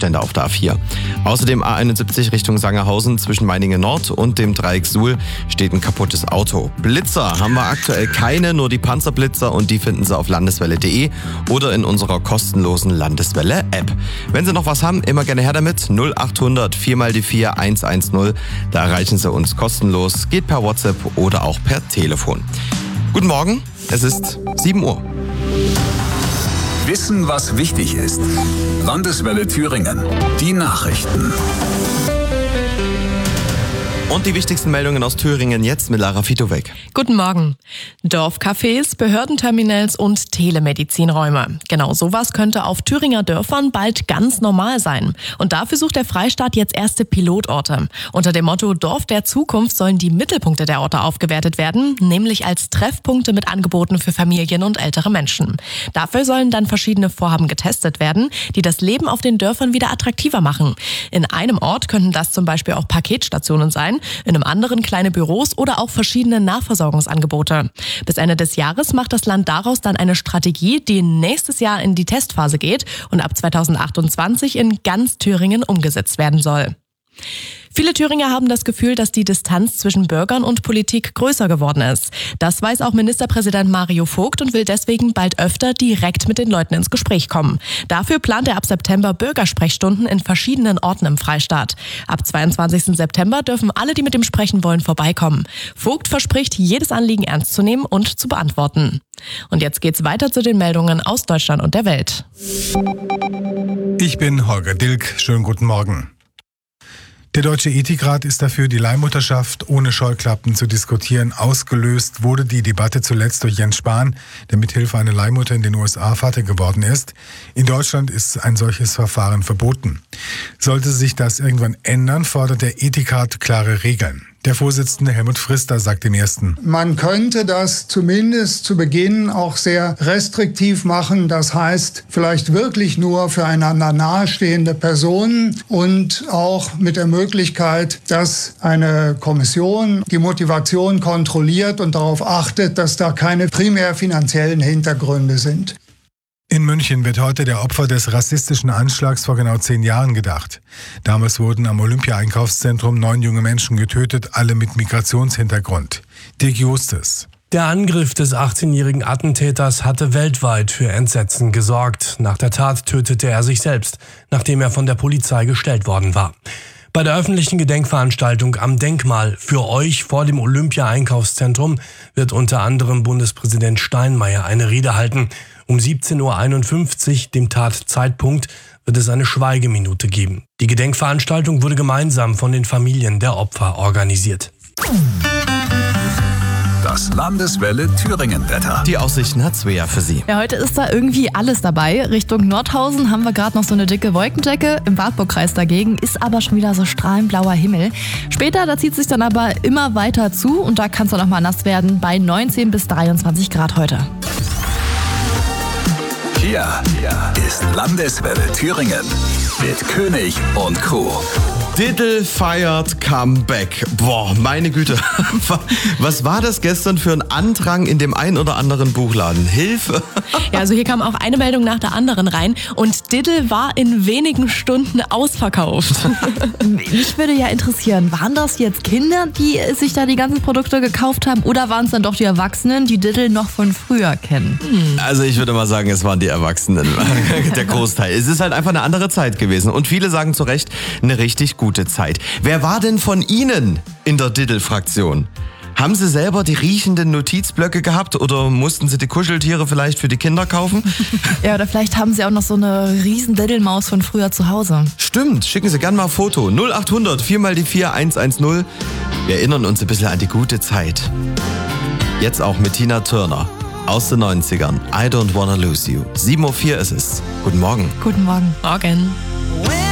Unfallstände auf der A4. Außerdem A71 Richtung Sangerhausen zwischen Meiningen Nord und dem Dreieck Suhl steht ein kaputtes Auto. Blitzer haben wir aktuell keine, nur die Panzerblitzer, und die finden Sie auf landeswelle.de oder in unserer kostenlosen Landeswelle-App. Wenn Sie noch was haben, immer gerne her damit. 0800 4x4 110. Da erreichen Sie uns kostenlos. Geht per WhatsApp oder auch per Telefon. Guten Morgen, es ist 7 Uhr. Wissen, was wichtig ist. Landeswelle Thüringen. Die Nachrichten. Und die wichtigsten Meldungen aus Thüringen jetzt mit Lara Fitowek. Guten Morgen. Dorfcafés, Behördenterminals und Telemedizinräume. Genau sowas könnte auf Thüringer Dörfern bald ganz normal sein. Und dafür sucht der Freistaat jetzt erste Pilotorte. Unter dem Motto Dorf der Zukunft sollen die Mittelpunkte der Orte aufgewertet werden, nämlich als Treffpunkte mit Angeboten für Familien und ältere Menschen. Dafür sollen dann verschiedene Vorhaben getestet werden, die das Leben auf den Dörfern wieder attraktiver machen. In einem Ort könnten das zum Beispiel auch Paketstationen sein, in einem anderen kleine Büros oder auch verschiedene Nahversorgungsangebote. Bis Ende des Jahres macht das Land daraus dann eine Strategie, die nächstes Jahr in die Testphase geht und ab 2028 in ganz Thüringen umgesetzt werden soll. Viele Thüringer haben das Gefühl, dass die Distanz zwischen Bürgern und Politik größer geworden ist. Das weiß auch Ministerpräsident Mario Vogt und will deswegen bald öfter direkt mit den Leuten ins Gespräch kommen. Dafür plant er ab September Bürgersprechstunden in verschiedenen Orten im Freistaat. Ab 22. September dürfen alle, die mit ihm sprechen wollen, vorbeikommen. Vogt verspricht, jedes Anliegen ernst zu nehmen und zu beantworten. Und jetzt geht's weiter zu den Meldungen aus Deutschland und der Welt. Ich bin Holger Dilk. Schönen guten Morgen. Der Deutsche Ethikrat ist dafür, die Leihmutterschaft ohne Scheuklappen zu diskutieren. Ausgelöst wurde die Debatte zuletzt durch Jens Spahn, der mithilfe einer Leihmutter in den USA Vater geworden ist. In Deutschland ist ein solches Verfahren verboten. Sollte sich das irgendwann ändern, fordert der Ethikrat klare Regeln. Der Vorsitzende Helmut Frister sagt im Ersten: Man könnte das zumindest zu Beginn auch sehr restriktiv machen. Das heißt, vielleicht wirklich nur für einander nahestehende Personen und auch mit der Möglichkeit, dass eine Kommission die Motivation kontrolliert und darauf achtet, dass da keine primär finanziellen Hintergründe sind. In München wird heute der Opfer des rassistischen Anschlags vor genau 10 Jahren gedacht. Damals wurden am Olympia-Einkaufszentrum 9 junge Menschen getötet, alle mit Migrationshintergrund. Dirk Justus. Der Angriff des 18-jährigen Attentäters hatte weltweit für Entsetzen gesorgt. Nach der Tat tötete er sich selbst, nachdem er von der Polizei gestellt worden war. Bei der öffentlichen Gedenkveranstaltung am Denkmal für euch vor dem Olympia-Einkaufszentrum wird unter anderem Bundespräsident Steinmeier eine Rede halten. Um 17:51 Uhr, dem Tatzeitpunkt, wird es eine Schweigeminute geben. Die Gedenkveranstaltung wurde gemeinsam von den Familien der Opfer organisiert. Das Landeswelle Thüringen-Wetter. Die Aussichten hat Svea für Sie. Ja, heute ist da irgendwie alles dabei. Richtung Nordhausen haben wir gerade noch so eine dicke Wolkendecke. Im Wartburgkreis dagegen ist aber schon wieder so strahlend blauer Himmel. Später, da zieht es sich dann aber immer weiter zu und da kann es dann auch mal nass werden bei 19 bis 23 Grad heute. Hier ist Landeswelle Thüringen mit König und Co. Diddle feiert Comeback. Boah, meine Güte. Was war das gestern für ein Andrang in dem ein oder anderen Buchladen? Hilfe! Ja, also hier kam auch eine Meldung nach der anderen rein und Diddle war in wenigen Stunden ausverkauft. Mich würde ja interessieren, waren das jetzt Kinder, die sich da die ganzen Produkte gekauft haben oder waren es dann doch die Erwachsenen, die Diddle noch von früher kennen? Also ich würde mal sagen, es waren die Erwachsenen, der Großteil. Es ist halt einfach eine andere Zeit gewesen und viele sagen zu Recht, eine richtig gute Zeit. Wer war denn von Ihnen in der Diddle-Fraktion? Haben Sie selber die riechenden Notizblöcke gehabt oder mussten Sie die Kuscheltiere vielleicht für die Kinder kaufen? Ja, oder vielleicht haben Sie auch noch so eine riesen Diddle-Maus von früher zu Hause. Stimmt, schicken Sie gerne mal ein Foto. 0800 4x4 110. Wir erinnern uns ein bisschen an die gute Zeit. Jetzt auch mit Tina Turner aus den 90ern. I don't wanna lose you. 7:04 Uhr ist es. Guten Morgen. Guten Morgen. Morgen.